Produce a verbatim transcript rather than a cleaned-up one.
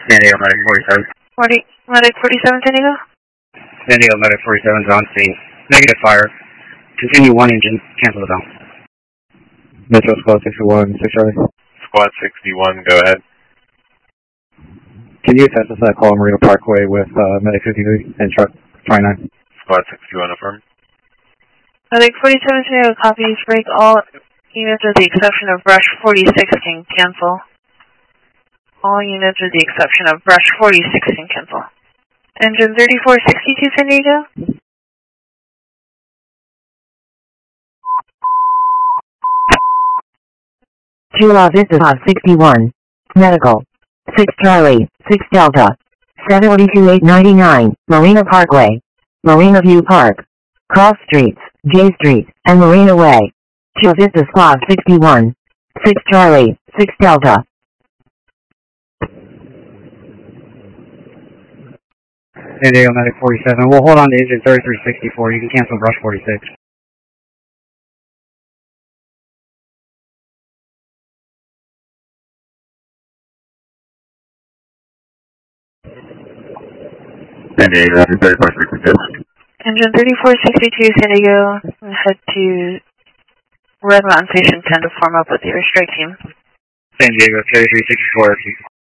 San Diego Medic forty-seven. forty, Medic forty-seven, San Diego? San Diego Medic forty-seven is on scene. Negative fire. Continue one engine. Cancel the bell. Metro Squad sixty-one, six Charlie. Squad sixty-one, go ahead. Can you assess us at Call Marina Parkway with uh, Medic fifty-three and truck twenty-nine? Squad sixty-one, affirm. Medic forty-seven, San Diego, copies. Break all units with the exception of Brush forty-six can cancel. All units with the exception of Brush forty-six can cancel. Engine thirty-four sixty-two, San Diego? Chula Vista sixty-one. Medical. six Charlie, six Delta. seventy-two eight ninety-nine, Marina Parkway. Marina View Park. Cross Streets, J Street, and Marina Way. Chula Vista Squad sixty-one. six Charlie, six Delta. San Diego Medic forty-seven. We'll hold on to engine thirty-three sixty-four. You can cancel Brush forty-six. San Diego, thirty-four sixty-two. Engine thirty-four sixty-two, San Diego, head to Red Mountain Station ten to form up with your strike team. San Diego thirty-three sixty-four.